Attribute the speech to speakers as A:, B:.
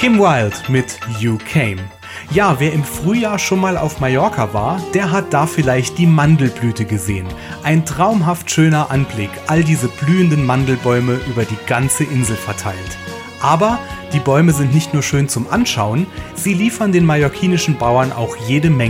A: Kim Wilde mit You Came. Ja, wer im Frühjahr schon mal auf Mallorca war, der hat da vielleicht die Mandelblüte gesehen. Ein traumhaft schöner Anblick, all diese blühenden Mandelbäume über die ganze Insel verteilt. Aber die Bäume sind nicht nur schön zum Anschauen, sie liefern den mallorquinischen Bauern auch jede Menge